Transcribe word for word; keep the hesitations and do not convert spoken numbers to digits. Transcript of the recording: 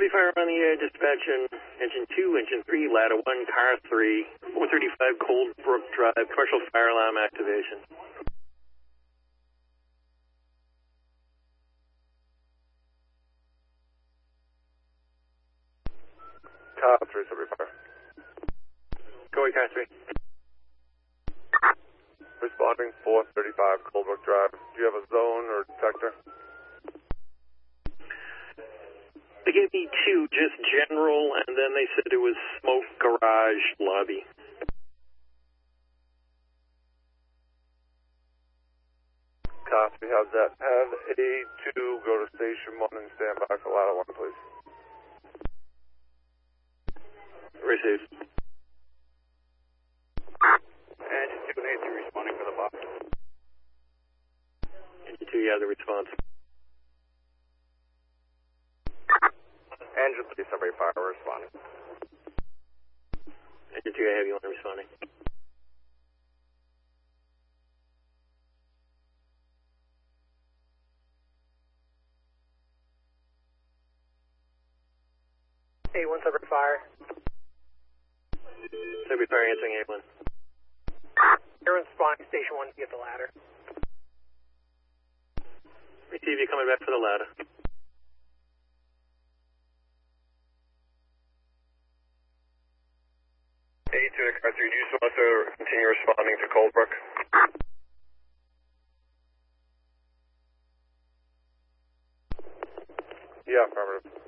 Heavy fire on the air, dispatch in engine two, engine three, ladder one, car three, four thirty-five Coldbrook Drive, commercial fire alarm activation. Car three seventy-five. Go away, car three. Responding four thirty-five Coldbrook Drive. Do you have a zone or detector? They gave me two, just general, and then they said it was smoke, garage, lobby. Copy, how's that? Have A two go to station one and stand by for ladder one, please. Received. Engine two and A two responding for the box. Engine two, you have the response. Engine three seventy-five, we're responding. Engine two, I have you on responding. A one separate fire. Heavy fire answering A one. You're responding station one to get the ladder. Receive you coming back for the ladder. A two to car three, do you just want us to continue responding to Coldbrook? Yeah, affirmative.